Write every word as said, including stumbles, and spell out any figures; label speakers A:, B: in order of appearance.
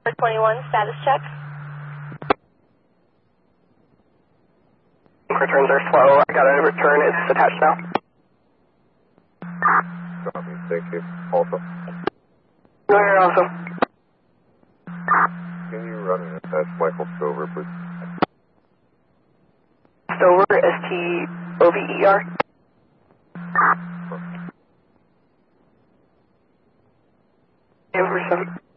A: twenty-one, status check.
B: Returns are slow. I got a return. It's attached now.
C: Copy. Thank you. Also.
B: No, you're also.
C: Can you run and attach Michael Stover, please?
B: Stover, S T O V E R. Over seven.